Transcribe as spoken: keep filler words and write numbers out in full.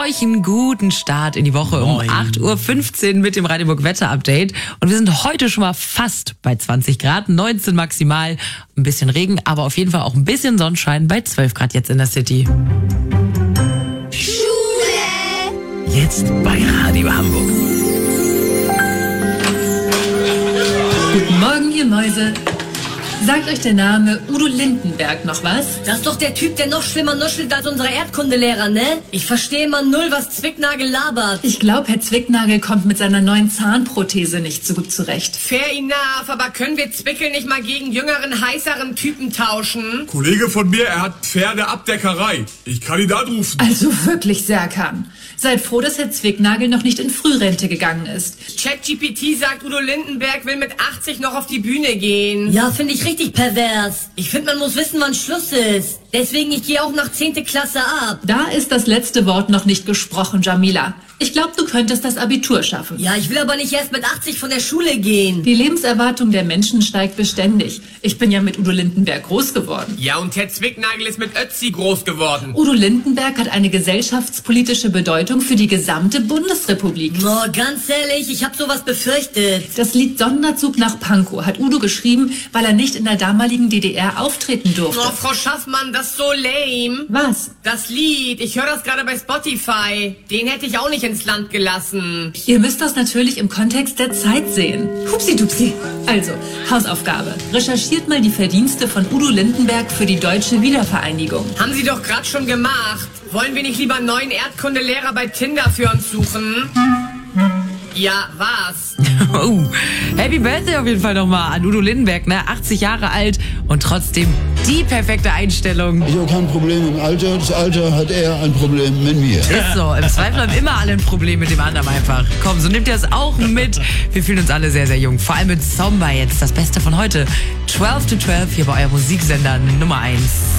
euch einen guten Start in die Woche um acht Uhr fünfzehn mit dem Rhein-Neckar Wetter-Update. Und wir sind heute schon mal fast bei zwanzig Grad, neunzehn maximal. Ein bisschen Regen, aber auf jeden Fall auch ein bisschen Sonnenschein bei zwölf Grad jetzt in der City. Schule! Jetzt bei Radio Hamburg. Guten Morgen, ihr Mäuse. Sagt euch der Name Udo Lindenberg noch was? Das ist doch der Typ, der noch schlimmer nuschelt als unser Erdkundelehrer, ne? Ich verstehe immer null, was Zwicknagel labert. Ich glaube, Herr Zwicknagel kommt mit seiner neuen Zahnprothese nicht so gut zurecht. Fair enough, aber können wir Zwickel nicht mal gegen jüngeren, heißeren Typen tauschen? Kollege von mir, er hat Pferdeabdeckerei. Ich kann ihn anrufen. Also wirklich, Serkan. Seid froh, dass Herr Zwicknagel noch nicht in Frührente gegangen ist. ChatGPT sagt, Udo Lindenberg will mit achtzig noch auf die Bühne gehen. Ja, finde ich richtig pervers. Ich finde, man muss wissen, wann Schluss ist. Deswegen, ich gehe auch nach zehnte Klasse ab. Da ist das letzte Wort noch nicht gesprochen, Jamila. Ich glaube, du könntest das Abitur schaffen. Ja, ich will aber nicht erst mit achtzig von der Schule gehen. Die Lebenserwartung der Menschen steigt beständig. Ich bin ja mit Udo Lindenberg groß geworden. Ja, und Herr Zwicknagel ist mit Ötzi groß geworden. Udo Lindenberg hat eine gesellschaftspolitische Bedeutung für die gesamte Bundesrepublik. Oh, ganz ehrlich, ich habe sowas befürchtet. Das Lied Sonderzug nach Pankow hat Udo geschrieben, weil er nicht in der damaligen D D R auftreten durfte. Oh, Frau Schaffmann, das ist so lame. Was? Das Lied, ich höre das gerade bei Spotify. Den hätte ich auch nicht ins Land gelassen. Ihr müsst das natürlich im Kontext der Zeit sehen. Hupsi-dupsi. Also, Hausaufgabe. Recherchiert mal die Verdienste von Udo Lindenberg für die deutsche Wiedervereinigung. Haben Sie doch gerade schon gemacht. Wollen wir nicht lieber einen neuen Erdkundelehrer bei Tinder für uns suchen? Ja, was? Oh, Happy Birthday auf jeden Fall nochmal an Udo Lindenberg, ne? achtzig Jahre alt und trotzdem die perfekte Einstellung. Ich habe kein Problem im Alter, das Alter hat eher ein Problem mit mir. Ist so, im Zweifel haben immer alle ein Problem mit dem anderen einfach. Komm, so nimmt ihr es auch mit. Wir fühlen uns alle sehr, sehr jung. Vor allem mit Zomba jetzt, das Beste von heute. zwölf to zwölf hier bei eurem Musiksender Nummer eins.